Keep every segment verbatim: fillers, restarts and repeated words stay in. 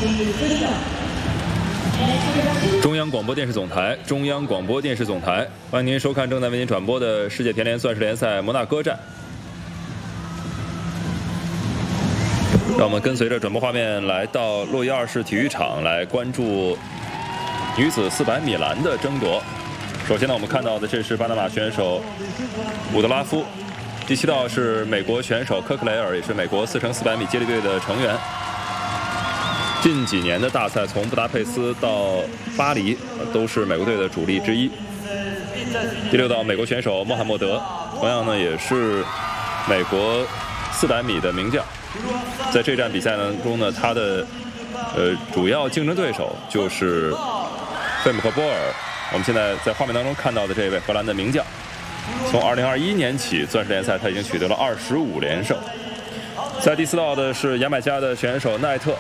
中央广播电视总台，中央广播电视总台，欢迎您收看正在为您转播的世界田联钻石联赛摩纳哥站。让我们跟随着转播画面来到洛伊二世体育场，来关注女子四百米栏的争夺。首先呢，我们看到的这是巴拿马选手伍德拉夫，第七道是美国选手科克雷尔，也是美国四乘四百米接力队的成员。近几年的大赛，从布达佩斯到巴黎，都是美国队的主力之一。第六道，美国选手穆罕默德，同样呢也是美国四百米的名将。在这站比赛当中呢，他的呃主要竞争对手就是费姆克波尔。我们现在在画面当中看到的这位荷兰的名将，从二零二一年起，钻石联赛他已经取得了二十五连胜。在第四道的是牙买加的选手奈特。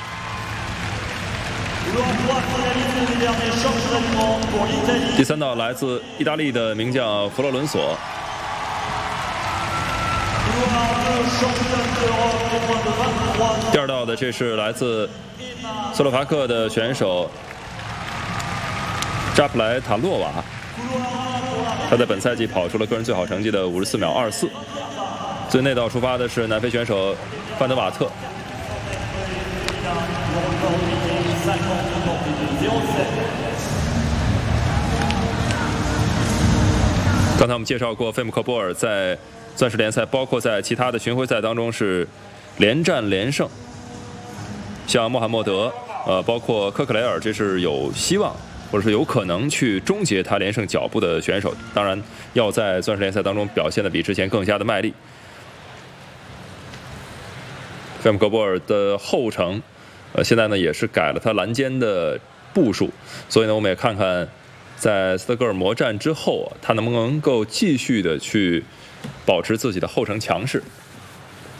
第三道来自意大利的名将弗洛伦索。第二道的这是来自斯洛伐克的选手扎普莱塔洛娃，他在本赛季跑出了个人最好成绩的五十四秒二四。最内道出发的是南非选手范德瓦特。刚才我们介绍过，费姆克波尔在钻石联赛，包括在其他的巡回赛当中是连战连胜。像穆罕默德，呃，包括科克雷尔，这是有希望或者是有可能去终结他连胜脚步的选手。当然，要在钻石联赛当中表现的比之前更加的卖力。费姆克波尔的后程。呃，现在呢也是改了他栏间的步数，所以呢，我们也看看，在斯德哥尔摩站之后啊，他能不能够继续的去保持自己的后程强势。